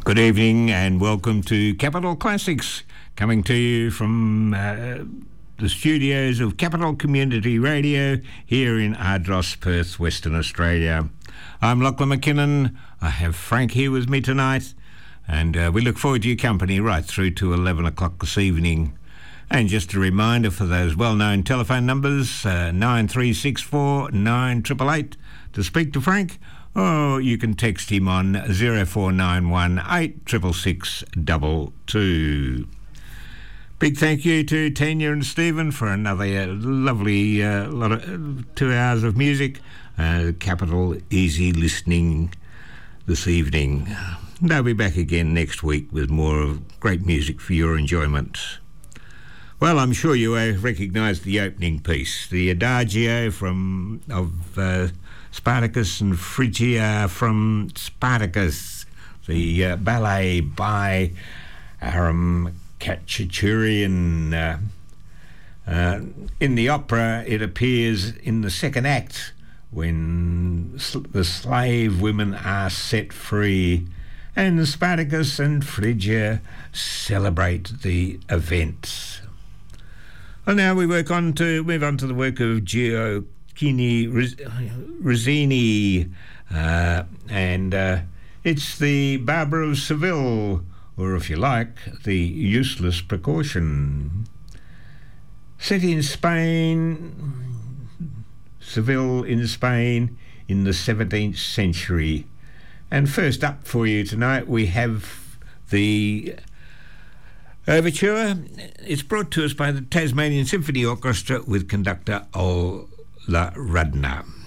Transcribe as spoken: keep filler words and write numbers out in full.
Good evening and welcome to Capital Classics, coming to you from uh, the studios of Capital Community Radio here in Ardross, Perth, Western Australia. I'm Lachlan McKinnon. I have Frank here with me tonight, and uh, we look forward to your company right through to eleven o'clock this evening. And just a reminder for those well-known telephone numbers, uh, nine three six four nine eight eight eight to speak to Frank, or you can text him on zero four nine one eight six six six two two. Big thank you to Tanya and Stephen for another uh, lovely uh, lot of, uh, two hours of music. Uh, Capital easy listening this evening. They'll be back again next week with more of great music for your enjoyment. Well, I'm sure you uh, recognise the opening piece, the Adagio from of uh, Spartacus and Phrygia from Spartacus, the uh, ballet by Aram Khachaturian. Uh, uh, in the opera, it appears in the second act when sl- the slave women are set free, and Spartacus and Phrygia celebrate the event. Well, now we work on to move on to the work of Gioacchino Rossini, uh, and uh, it's the Barber of Seville, or if you like, the Useless Precaution. Set in Spain, Seville in Spain in the seventeenth century. And first up for you tonight we have the Overture. It's brought to us by the Tasmanian Symphony Orchestra with conductor Ola Rudner.